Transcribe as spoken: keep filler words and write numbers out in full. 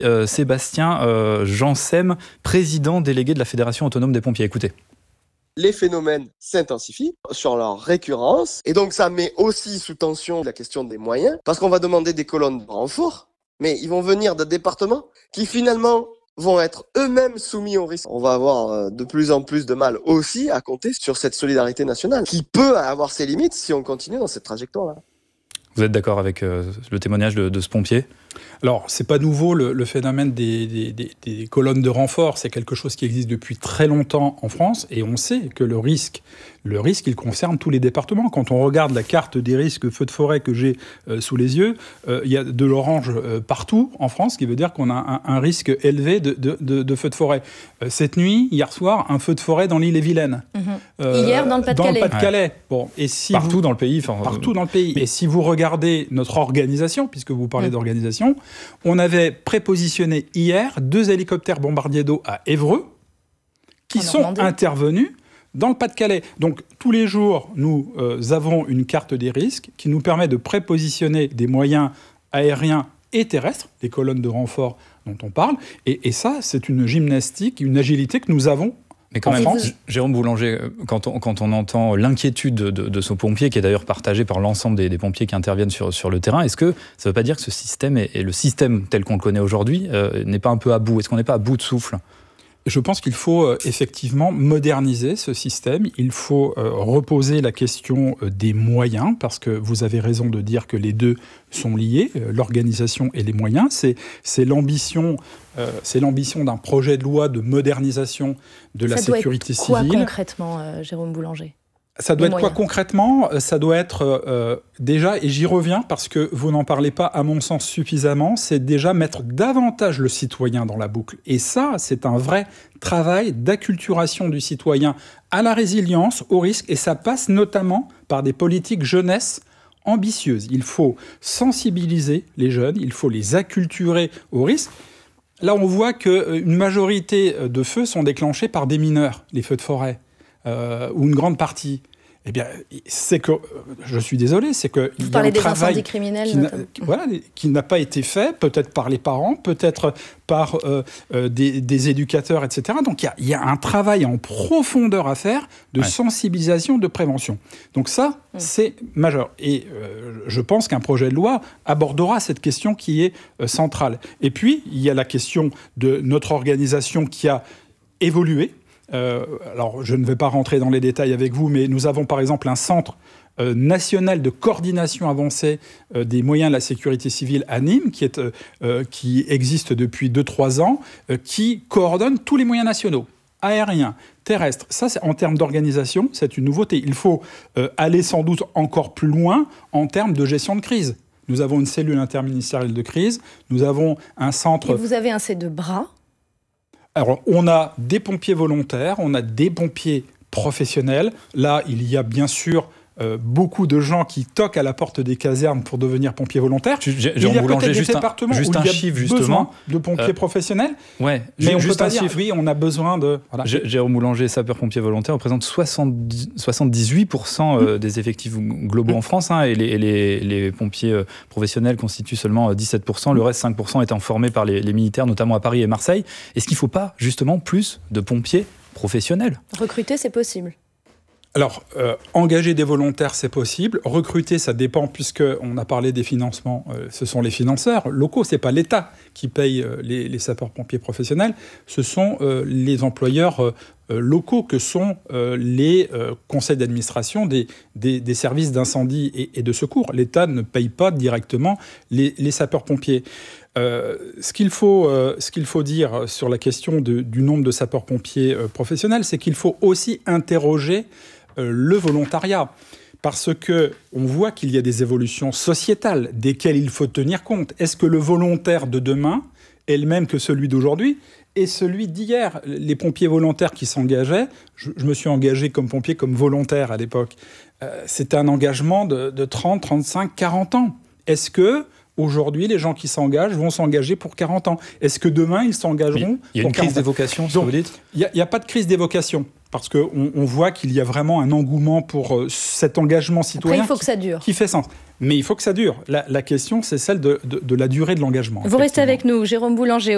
Euh, Sébastien euh, Janssem, président délégué de la Fédération autonome des pompiers. Écoutez. Les phénomènes s'intensifient sur leur récurrence et donc ça met aussi sous tension la question des moyens parce qu'on va demander des colonnes de renfort, mais ils vont venir de départements qui finalement vont être eux-mêmes soumis au risque. On va avoir de plus en plus de mal aussi à compter sur cette solidarité nationale qui peut avoir ses limites si on continue dans cette trajectoire-là. Vous êtes d'accord avec euh, le témoignage de, de ce pompier ? Alors, c'est pas nouveau, le, le phénomène des, des, des, des colonnes de renfort, c'est quelque chose qui existe depuis très longtemps en France, et on sait que le risque, le risque, il concerne tous les départements. Quand on regarde la carte des risques feux de forêt que j'ai euh, sous les yeux, euh, il y a de l'orange euh, partout en France, ce qui veut dire qu'on a un, un risque élevé de, de, de, de feux de forêt. Euh, cette nuit, hier soir, un feu de forêt dans l'île-et-Vilaine. Mmh. Euh, Hier, dans le Pas-de-Calais. Dans le Pas-de-Calais. Ouais. Bon, et si partout vous, dans le pays. Partout dans le pays. Mais... Et si vous regardez notre organisation, puisque vous parlez mmh. d'organisation, on avait prépositionné hier deux hélicoptères bombardiers d'eau à Évreux qui en sont Normandie. intervenus dans le Pas-de-Calais. Donc, tous les jours, nous euh, avons une carte des risques qui nous permet de prépositionner des moyens aériens et terrestres, des colonnes de renfort dont on parle. Et, et ça, c'est une gymnastique, une agilité que nous avons. Mais quand même, Jérôme Boulanger, quand on, quand on entend l'inquiétude de, de, de ce pompier, qui est d'ailleurs partagée par l'ensemble des, des pompiers qui interviennent sur, sur le terrain, est-ce que ça ne veut pas dire que ce système, et, et le système tel qu'on le connaît aujourd'hui, euh, n'est pas un peu à bout ? Est-ce qu'on n'est pas à bout de souffle ? Je pense qu'il faut euh, effectivement moderniser ce système. Il faut euh, reposer la question euh, des moyens, parce que vous avez raison de dire que les deux sont liés, euh, l'organisation et les moyens. C'est, c'est l'ambition, euh, c'est l'ambition d'un projet de loi de modernisation de Ça la doit sécurité être quoi, civile. Concrètement, euh, Jérôme Boulanger ? Ça doit être quoi concrètement ? Ça doit être euh, déjà, et j'y reviens parce que vous n'en parlez pas à mon sens suffisamment, c'est déjà mettre davantage le citoyen dans la boucle. Et ça, c'est un vrai travail d'acculturation du citoyen à la résilience, au risque, et ça passe notamment par des politiques jeunesse ambitieuses. Il faut sensibiliser les jeunes, il faut les acculturer au risque. Là, on voit qu'une majorité de feux sont déclenchés par des mineurs, les feux de forêt. Euh, ou une grande partie, eh bien, c'est que, je suis désolé, c'est que Vous il y parlez a un des travail incendies criminels, qui n'a, voilà, qui n'a pas été fait, peut-être par les parents, peut-être par euh, euh, des, des éducateurs, et cetera. Donc, il y a, il y a un travail en profondeur à faire de ouais. sensibilisation, de prévention. Donc ça, mmh. c'est majeur. Et euh, je pense qu'un projet de loi abordera cette question qui est euh, centrale. Et puis, il y a la question de notre organisation qui a évolué. Euh, alors, je ne vais pas rentrer dans les détails avec vous, mais nous avons par exemple un centre euh, national de coordination avancée euh, des moyens de la sécurité civile à Nîmes, qui, est, euh, qui existe depuis deux trois ans, euh, qui coordonne tous les moyens nationaux, aériens, terrestres. Ça, c'est, en termes d'organisation, c'est une nouveauté. Il faut euh, aller sans doute encore plus loin en termes de gestion de crise. Nous avons une cellule interministérielle de crise, nous avons un centre... Et vous avez un C de bras ? Alors, on a des pompiers volontaires, on a des pompiers professionnels. Là, il y a bien sûr euh, beaucoup de gens qui toquent à la porte des casernes pour devenir pompiers volontaires. J'ai, j'ai, il y a peut-être des juste départements un, juste où un il y a chiffre, besoin justement. de pompiers euh, professionnels. Ouais, mais on juste peut pas un dire, chiffre. oui, on a besoin de... Voilà. Jérôme Boulanger, sapeur-pompier volontaire, représente soixante-dix, soixante-dix-huit pour cent euh, mmh. des effectifs globaux mmh. en France, hein, et, les, et les, les pompiers euh, professionnels constituent seulement dix-sept pour cent, le reste cinq pour cent étant formés par les, les militaires, notamment à Paris et Marseille. Est-ce qu'il ne faut pas, justement, plus de pompiers professionnels ? Recruter, c'est possible. Alors, euh, engager des volontaires, c'est possible. Recruter, ça dépend, puisqu'on a parlé des financements. Euh, ce sont les financeurs locaux, ce n'est pas l'État qui paye euh, les, les sapeurs-pompiers professionnels. Ce sont euh, les employeurs euh, locaux que sont euh, les euh, conseils d'administration des, des, des services d'incendie et, et de secours. L'État ne paye pas directement les, les sapeurs-pompiers. Euh, ce qu'il faut, euh, ce qu'il faut dire sur la question de, du nombre de sapeurs-pompiers euh, professionnels, c'est qu'il faut aussi interroger euh, le volontariat. Parce qu'on voit qu'il y a des évolutions sociétales desquelles il faut tenir compte. Est-ce que le volontaire de demain est le même que celui d'aujourd'hui et celui d'hier? Les pompiers volontaires qui s'engageaient, je, je me suis engagé comme pompier, comme volontaire à l'époque, euh, c'était un engagement de, de trente, trente-cinq, quarante ans. Est-ce que aujourd'hui, les gens qui s'engagent vont s'engager pour quarante ans? Est-ce que demain, ils s'engageront pour quarante ans? Il y a une crise d'évocation, ce que vous dites? Il n'y a, a pas de crise d'évocation. Parce qu'on on voit qu'il y a vraiment un engouement pour euh, cet engagement citoyen. Après, il faut que ça dure. Qui, qui fait sens. Mais il faut que ça dure. La, la question, c'est celle de, de, de la durée de l'engagement. Vous restez avec nous, Jérôme Boulanger.